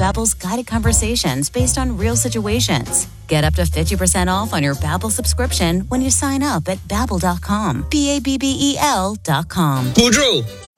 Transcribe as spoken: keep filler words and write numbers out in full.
Babbel's guided conversations based on real situations. Get up to fifty percent off on your Babbel subscription when you sign up at babbel dot com. B A B B E L dot com. Boudreaux,